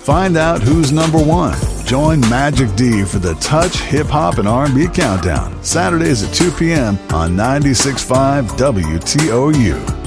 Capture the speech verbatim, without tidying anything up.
Find out who's number one. Join Magic D for the Touch Hip Hop and R and B Countdown, Saturdays at two p.m. on ninety-six point five W T O U.